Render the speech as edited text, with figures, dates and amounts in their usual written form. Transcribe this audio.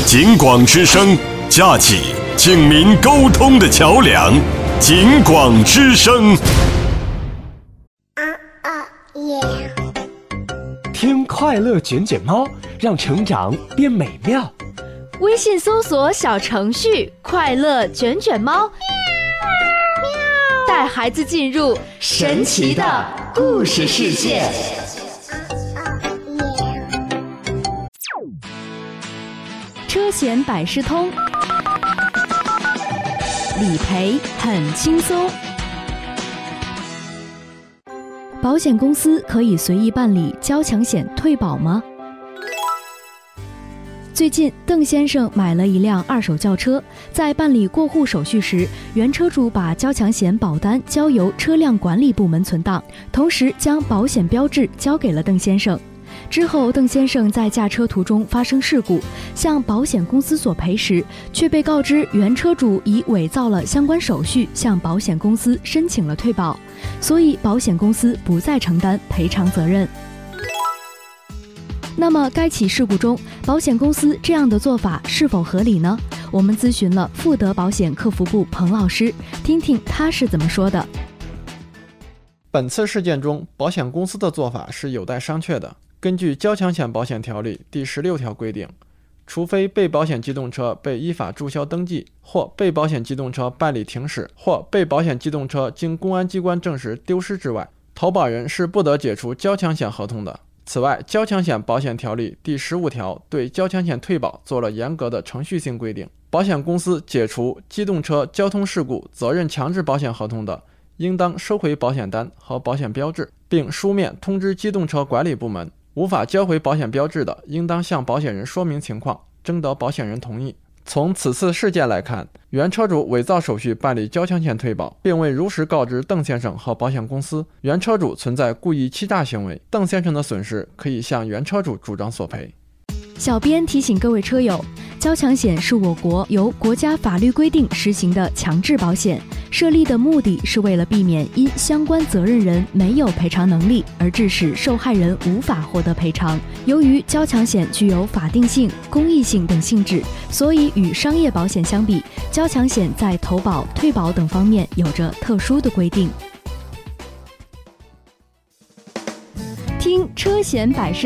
警广之声，架起警民沟通的桥梁。警广之声， 听快乐卷卷猫，让成长变美妙。 微信搜索小程序快乐卷卷猫，带孩子进入神奇的故事世界。车险百事通，理赔很轻松。保险公司可以随意办理交强险退保吗？最近，邓先生买了一辆二手轿车，在办理过户手续时，原车主把交强险保单交由车辆管理部门存档，同时将保险标志交给了邓先生。之后，邓先生在驾车途中发生事故，向保险公司索赔时，却被告知原车主已伪造了相关手续，向保险公司申请了退保，所以保险公司不再承担赔偿责任。那么该起事故中，保险公司这样的做法是否合理呢？我们咨询了富德保险客服部彭老师，听听他是怎么说的。 本次事件中，保险公司的做法是有待商榷的。根据交强险保险条例第16条规定，除非被保险机动车被依法注销登记，或被保险机动车办理停驶，或被保险机动车经公安机关证实丢失之外，投保人是不得解除交强险合同的。此外，交强险保险条例第15条对交强险退保做了严格的程序性规定。保险公司解除机动车交通事故责任强制保险合同的，应当收回保险单和保险标志，并书面通知机动车管理部门。无法交回保险标志的，应当向保险人说明情况，征得保险人同意。从此次事件来看，原车主伪造手续办理交强险退保，并未如实告知邓先生和保险公司，原车主存在故意欺诈行为，邓先生的损失可以向原车主主张索赔。 小编提醒各位车友，交强险是我国由国家法律规定实行的强制保险，设立的目的是为了避免因相关责任人没有赔偿能力而致使受害人无法获得赔偿。由于交强险具有法定性、公益性等性质，所以与商业保险相比，交强险在投保、退保等方面有着特殊的规定。听车险百事